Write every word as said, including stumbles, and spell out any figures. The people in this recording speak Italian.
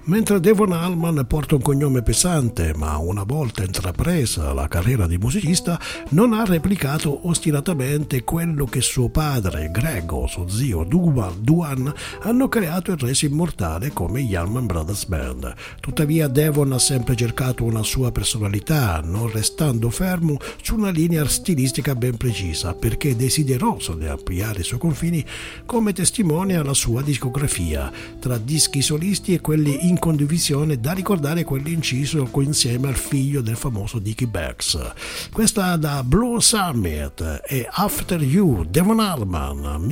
Mentre Devon Allman porta un cognome pesante, ma una volta intrapresa la carriera di musicista non ha replicato ostinatamente quello che suo padre, Greg, o suo zio Duan, Duan hanno creato e reso immortale come gli Allman Brothers Band. Tuttavia Devon ha sempre cercato una sua personalità, non restando fermo su una linea stilistica ben precisa, perché desideroso di ampliare i suoi confini, come testimonia la sua discografia, tra dischi solisti e quelli in condivisione, da ricordare quello inciso insieme al figlio del famoso Dickie Beggs. Questa da Blue Summit e After You, Devon Allman,